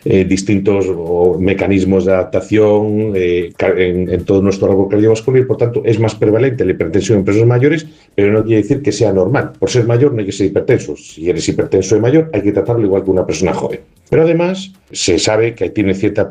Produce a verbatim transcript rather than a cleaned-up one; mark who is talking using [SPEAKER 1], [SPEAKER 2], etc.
[SPEAKER 1] eh, distintos o, mecanismos de adaptación eh, en, en todo nuestro árbol cardiovascular y, por tanto, es más prevalente la hipertensión en personas mayores, pero no quiere decir que sea normal. Por ser mayor no hay que ser hipertenso. Si eres hipertenso de mayor, hay que tratarlo igual que una persona joven. Pero además se sabe que tiene cierta